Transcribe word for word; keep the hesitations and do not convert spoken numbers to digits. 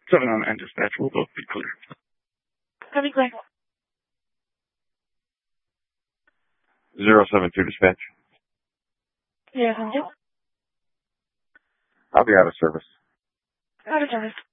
seven on and dispatch will both be clear. Copy clear. Zero seven two dispatch. Zero seven two. I'll be out of service. Out of service.